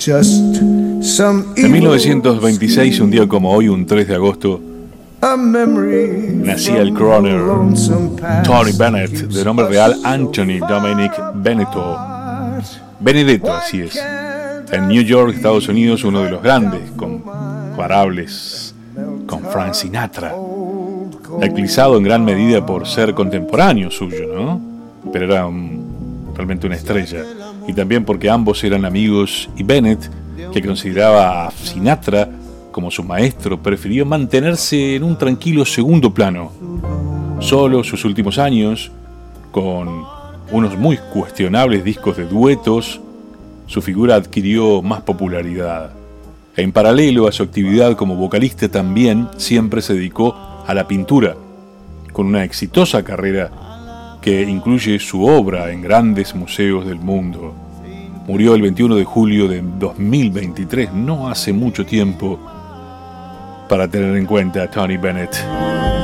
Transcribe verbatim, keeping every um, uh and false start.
En mil novecientos veintiséis, un día como hoy, un tres de agosto, nacía el crooner Tony Bennett, de nombre real Anthony Dominic Benetto. Benedetto, así es. En New York, Estados Unidos, uno de los grandes comparables con Frank Sinatra, eclipsado en gran medida por ser contemporáneo suyo, ¿no? Pero era un, realmente una estrella. Y también porque ambos eran amigos, y Bennett, que consideraba a Sinatra como su maestro, prefirió mantenerse en un tranquilo segundo plano. Solo sus últimos años, con unos muy cuestionables discos de duetos, su figura adquirió más popularidad. En paralelo a su actividad como vocalista, también siempre se dedicó a la pintura, con una exitosa carrera que incluye su obra en grandes museos del mundo. Murió el veintiuno de julio de dos mil veintitrés, no hace mucho tiempo para tener en cuenta a Tony Bennett.